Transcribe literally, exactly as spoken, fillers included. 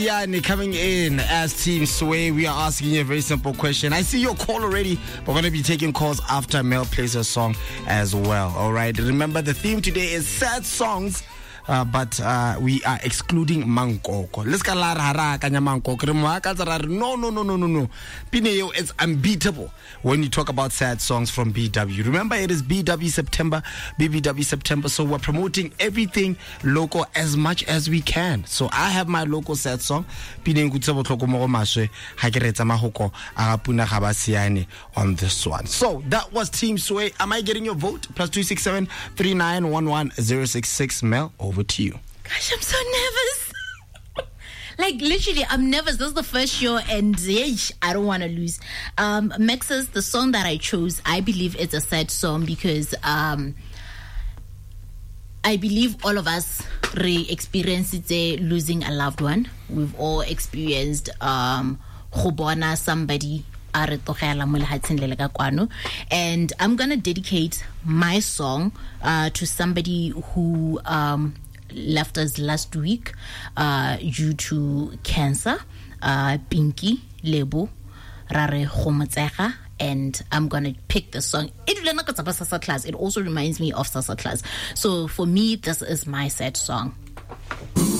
Yeah, coming in as Team Sway, we are asking you a very simple question. I see your call already. We're going to be taking calls after Mel plays a song as well. All right. Remember, the theme today is sad songs. Uh, but uh, we are excluding Mankoko. Let's go hara kanya Mankoko. No, no, no, no, no, no. Pineo is unbeatable when you talk about sad songs from B W. Remember, it is B W September, B B W September. So we're promoting everything local as much as we can. So I have my local sad song. Pineo kutsebo tloko mo maswe hakeretsa mahoko agapuna gabasiane on this one. So that was Team Sway. Am I getting your vote? Plus two six seven three nine one one zero six six. Mel, over to you. Gosh, I'm so nervous. Like, literally, I'm nervous. This is the first show, and yeesh, I don't want to lose. Um, Max's, the song that I chose, I believe it's a sad song because um, I believe all of us re experienced it, losing a loved one. We've all experienced um, somebody. And I'm gonna dedicate my song uh, to somebody who um, left us last week uh, due to cancer, uh, Pinky Lebo Rare Homotsega. And I'm gonna pick the song. It also reminds me of Sasa Class. So for me, this is my sad song.